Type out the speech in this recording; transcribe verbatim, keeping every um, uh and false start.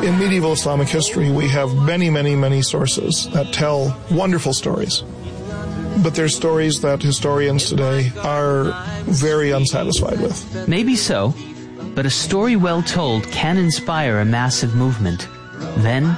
In medieval Islamic history, we have many, many, many sources that tell wonderful stories. But they're stories that historians today are very unsatisfied with. Maybe so, but a story well told can inspire a massive movement. Then